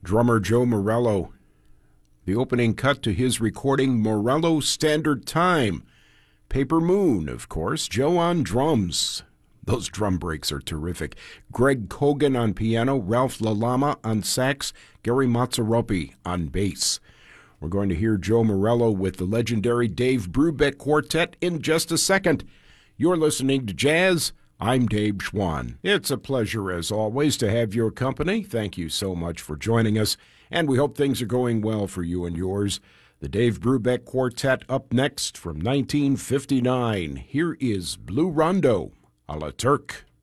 drummer Joe Morello. The opening cut to his recording, Morello Standard Time. Paper Moon, of course, Joe on drums. Those drum breaks are terrific. Greg Cogan on piano, Ralph LaLama on sax, Gary Mazzaropi on bass. We're going to hear Joe Morello with the legendary Dave Brubeck Quartet in just a second. You're listening to Jazz. I'm Dave Schwann. It's a pleasure, as always, to have your company. Thank you so much for joining us, and we hope things are going well for you and yours. The Dave Brubeck Quartet up next from 1959. Here is Blue Rondo, a la Turk.